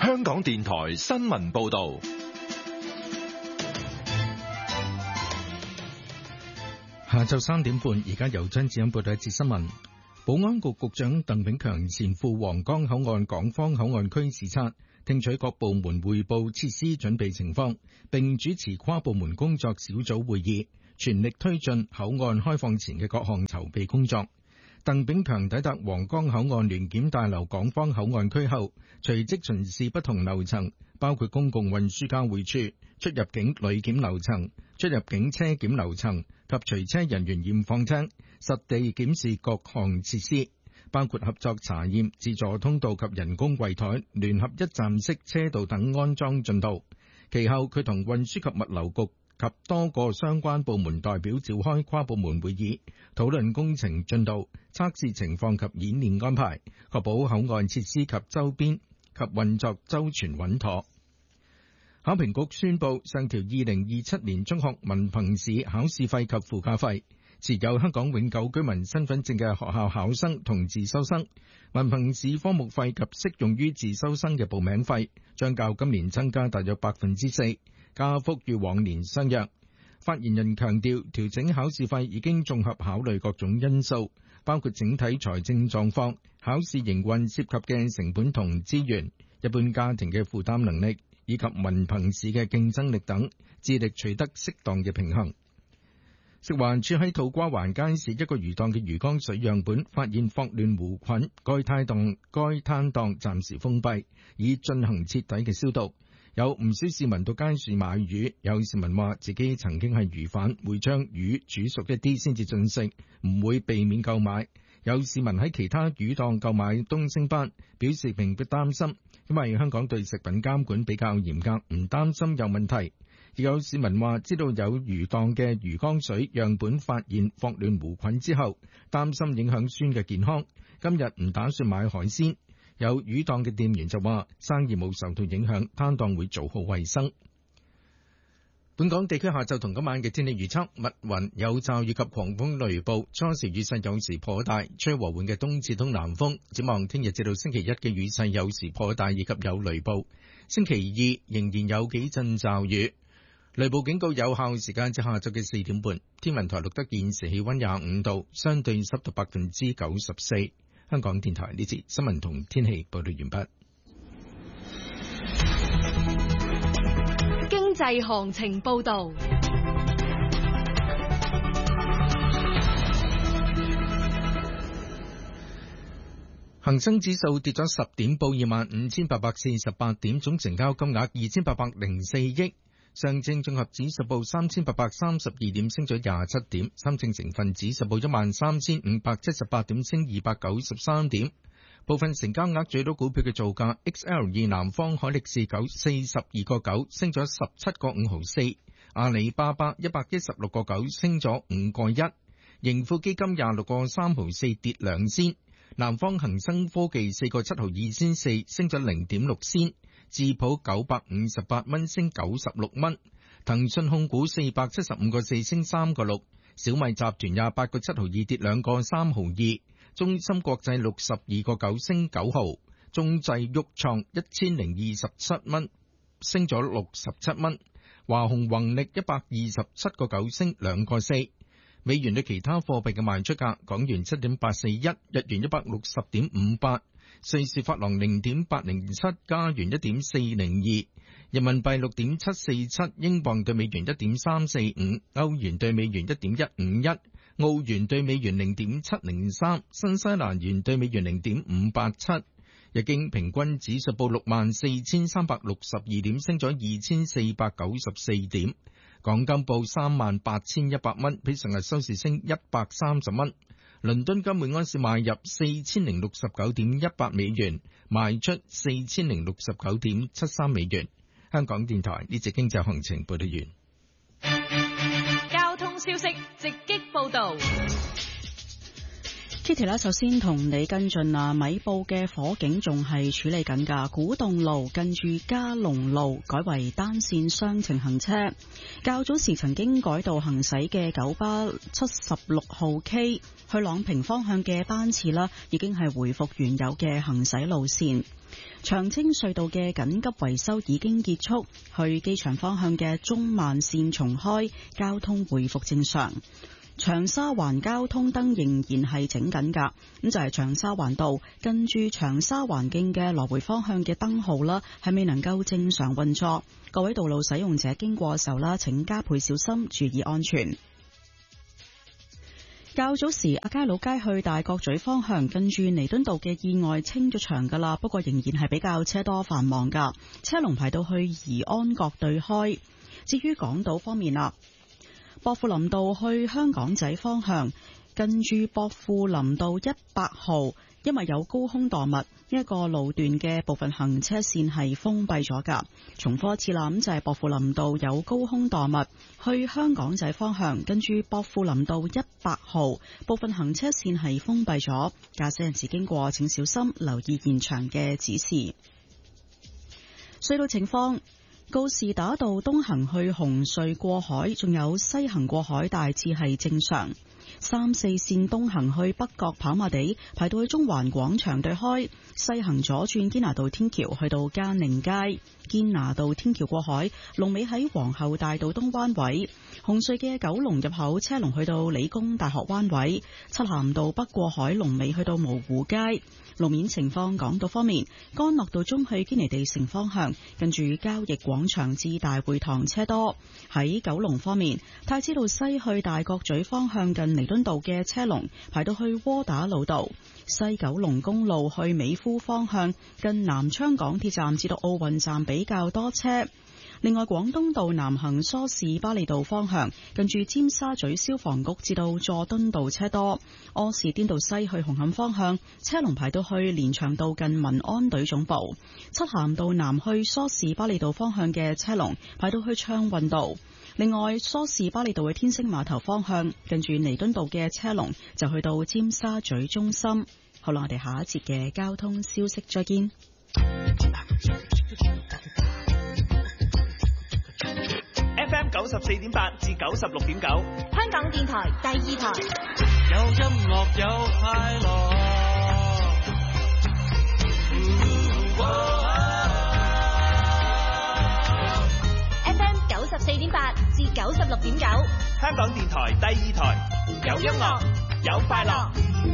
香港電台新聞報道。 下晝3點半，而家由張子欣報道一節新聞。保安局局長鄧炳強前赴皇崗口岸港方口岸區視察，聽取各部門匯報設施準備情況，並主持跨部門工作小組會議，全力推進口岸開放前嘅各項籌備工作。鄧炳強抵達皇崗口岸聯檢大樓港方口岸區後，隨即巡視不同樓層，包括公共運輸交匯處、出入境旅檢樓層、出入境車檢樓層及隨車人員驗放廳，實地檢視各項設施，包括合作查驗、自助通道及人工櫃台、聯合一站式車道等安裝進度。其後，佢同運輸及物流局及多個相關部門代表召開跨部門會議，討論工程進度、測試情況及演練安排，確保口岸設施及周邊及運作周全穩妥。考評局宣布上調2027年中學文憑試考試費及附加費，持有香港永久居民身份證嘅學校考生同自修生，文憑試科目費及適用於自修生嘅報名費將較今年增加大約 4%， 加幅與往年相若。發言人強調，調整考試費已經綜合考慮各種因素，包括整體財政狀況、考試營運涉及嘅成本同資源、一般家庭嘅負擔能力以及文憑試嘅競爭力等，致力取得適當嘅平衡。食環署喺土瓜灣街市一個魚檔嘅魚缸水樣本發現霍亂弧菌，該攤檔暫時封閉，以進行徹底嘅消毒。有唔少市民到街市買魚，有市民話自己曾經係魚販，會將魚煮熟一啲先至進食，唔會避免購買。有市民喺其他魚檔購買東星斑，表示並不擔心，因為香港對食品監管比較嚴格，唔擔心有問題。亦有市民話知道有魚檔嘅魚缸水樣本發現霍亂弧菌之後，擔心影響孫嘅健康，今日唔打算買海鮮。有魚檔嘅店員就話生意冇受到影響，攤檔會做好衛生。本港地區下晝同今晚嘅天氣預測，密雲有驟雨及狂風雷暴，初時雨勢有時頗大，吹和緩嘅東至東南風。展望聽日至到星期一嘅雨勢有時頗大，以及有雷暴。星期二仍然有幾陣驟雨，雷暴警告有效時間至下晝嘅4點半。天文台錄得現時氣溫25度，相對濕度94%。香港電台呢節新聞同天氣報道完畢。 經濟行情報道。 恒生指數跌咗10點，報25,848點，總成交金額2804億。上證綜合指數報3,832點，升咗27點。深證成分指數報13,578點，升293點。部分成交額最多股票嘅造價 ：XL2 南方海力士42個9，升咗17個5毫4；阿里巴巴116個9，升咗5個1；盈富基金26個3毫4，跌2仙；南方恒生科技4個7毫2仙4，升咗0.6仙。智普958蚊，升96蚊；騰訊控股475個4，升3個6；小米集團28個7毫2，跌2個3毫2；中芯國際62個9，升9毫；中製旭創1027蚊，升咗67蚊；華虹宏力127個9，升2個4。美元對其他貨幣嘅賣出價：港元7.841，日元160.58。瑞士法郎0.807，加元1.402，人民幣6.747，英鎊對美元1.345，歐元對美元1.151，澳元對美元0.703，新西蘭元對美元0.587。日經平均指數報64,362點，升咗2,494點。港金報38,100蚊，比上日收市升130蚊。倫敦金每安士買入4069.18美元，賣出4069.73美元。香港電台呢節經濟行情報道完。 交通消息直擊報道。 Kitty 啦，首先同你跟進啊，米埔嘅火警仲係處理緊㗎，古洞路近住嘉龍路改為單線雙程行車。較早時曾經改道行駛嘅九巴76號 K 去朗屏方向嘅班次啦，已經係回復原有嘅行駛路線。 長青隧道嘅緊急維修已經結束，去機場方向嘅中慢線重開，交通回復正常。長沙灣交通燈仍然係整緊㗎，咁就係長沙灣道近住長沙灣徑嘅來回方向嘅燈號啦，係未能夠正常運作。各位道路使用者經過嘅時候啦，請加倍小心，注意安全。較早時，亞皆老街去大角咀方向近住彌敦道嘅意外清咗場㗎啦，不過仍然係比較車多繁忙㗎，車龍排到去怡安閣對開。至於港島方面啦，薄扶林道去香港仔方向近住薄扶林道100號，因為有高空墮物，一個路段嘅部分行車線係封閉咗㗎。重複一次啦，咁就係薄扶林道有高空墮物，去香港仔方向跟住薄扶林道100號，部分行車線係封閉咗，駕駛人士經過請小心留意現場嘅指示。隧道情況。告士打道東行去紅隧過海，仲有西行過海大致係正常。3、4線東行去北角跑馬地，排到去中環廣場對開；西行左轉堅拿道天橋去到嘉寧街，堅拿道天橋過海，龍尾喺皇后大道東灣位。紅隧嘅九龍入口車龍去到理工大學灣位，漆咸道北過海龍尾去到蕪湖街。路面情況，港島方面，干諾道中去堅尼地城方向，近住交易廣場至大會堂車多。喺九龍方面，太子道西去大角咀方向近彌敦道嘅車龍排到去窩打老道。西九龍公路去美孚方向近南昌港鐵站至到奧運站比較多車。另外，廣東道南行梳士巴利道方向近住尖沙咀消防局至到佐敦道車多。柯士甸道西去紅磡方向車龍排到去連翔道近民安隊總部。漆咸道南去梳士巴利道方向嘅車龍排到去暢運道。另外，梳士巴利道嘅天星碼頭方向近住彌敦道嘅車龍就去到尖沙咀中心。好啦，我哋下一節嘅交通消息再見。 FM 94.8至96.9， 香港電台第二台。 有音樂有快樂。 FM 94.8至96.9， 香港電台第二台，有音樂有快樂。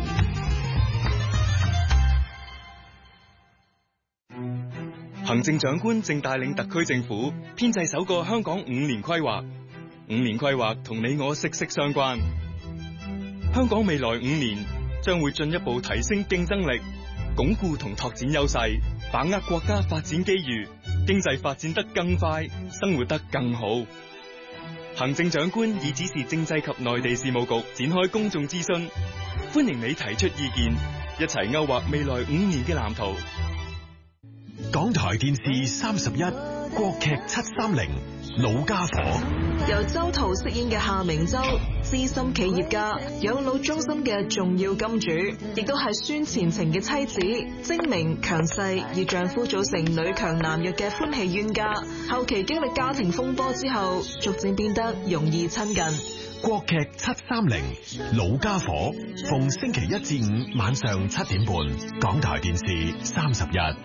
行政長官正帶領特區政府編製首個香港5年規劃。5年規劃同你我息息相關。香港未來5年將會進一步提升競爭力，鞏固同拓展優勢，把握國家發展機遇，經濟發展得更快，生活得更好。行政長官已指示政制及內地事務局展開公眾諮詢，歡迎你提出意見，一齊勾畫未來5年嘅藍圖。 港台電視31國劇730老家伙， 由周濤飾演嘅夏明洲，資深企業家，養老中心嘅重要金主，亦都係孫前程嘅妻子，精明強勢，以丈夫組成女強男弱嘅歡喜冤家。後期經歷家庭風波之後，逐漸變得容易親近。 國劇730老家伙，逢星期1至5晚上7點半，港台電視31。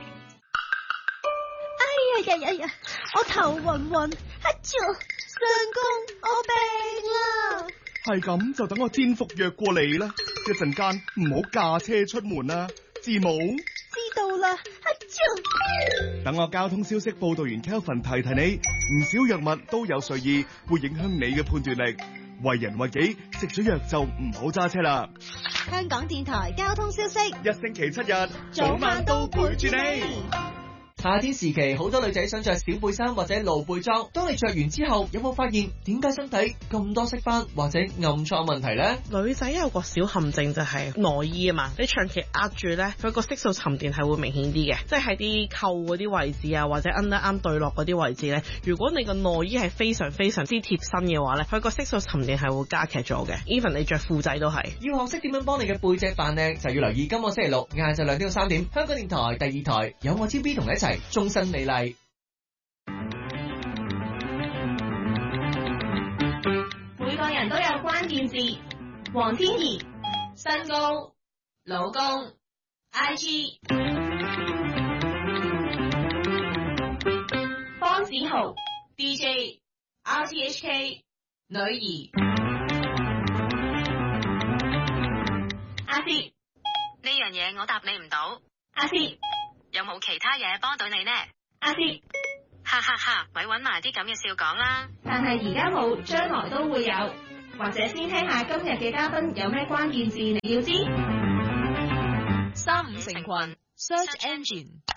哎呀！我頭暈暈，相公，我病啦！ 係咁就等我煎服藥過嚟啦，一陣間唔好駕車出門啦，知冇？ 知道啦， 等我交通消息報道完 Kelvin 提提你，唔少藥物都有睡意，會影響你嘅判斷力。為人為己，食咗藥就唔好揸車啦。 香港電台交通消息， 一星期7日，早晚都陪住你。 夏天時期，好多女仔想着小背心或者露背裝。當你着完之後，有冇發現點解身體咁多色斑或者暗瘡問題呢？ 女仔有個小陷阱就係內衣啊嘛，你長期壓住呢，佢個色素沉澱係會明顯啲嘅，即係喺啲扣嗰啲位置啊，或者 underarm 對落嗰啲位置呢。如果你個內衣係非常非常之貼身嘅話呢，佢個色素沉澱係會加劇咗嘅。even 你着褲仔都係。要學識點樣幫你嘅背脊扮靚，就要留意今個星期六晏晝2點到3點，香港電台第二台有我超 B 同你一齊。終身美麗， 每個人都有關鍵字：黃天怡、身高、老公、IG。 編號 DJ RTHK 女兒。阿詩， 呢樣嘢我答你唔到。 阿詩， 有冇其他嘢幫到你呢？ 阿詩， 哈哈哈，咪搵埋啲咁嘅笑講啦。 但係而家冇，將來都會有。或者先聽下今日嘅嘉賓有咩關鍵字你要知。 35成群 Search Engine